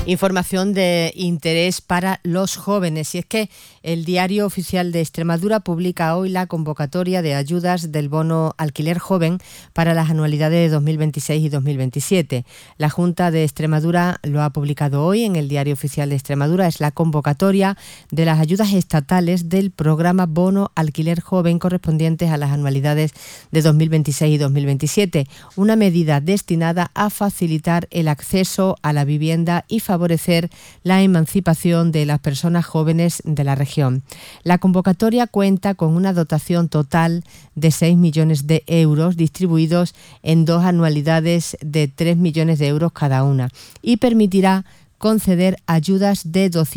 Información de interés para los jóvenes. Y es que el Diario Oficial de Extremadura publica hoy la convocatoria de ayudas del bono alquiler joven para las anualidades de 2026 y 2027. La Junta de Extremadura lo ha publicado hoy en el Diario Oficial de Extremadura. Es la convocatoria de las ayudas estatales del programa Bono Alquiler Joven correspondientes a las anualidades de 2026 y 2027. Una medida destinada a facilitar el acceso a la vivienda y favorecer la emancipación de las personas jóvenes de la región. La convocatoria cuenta con una dotación total de 6 millones de euros distribuidos en 2 anualidades de 3 millones de euros cada una y permitirá conceder ayudas de 200